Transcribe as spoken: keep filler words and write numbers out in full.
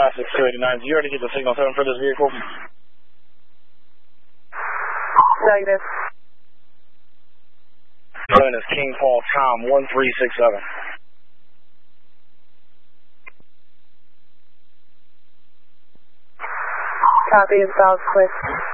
five six two eight nine, do you already get the signal seven for this vehicle? Negative. Known as King Paul Tom one three six seven. Copy, it's Southwest.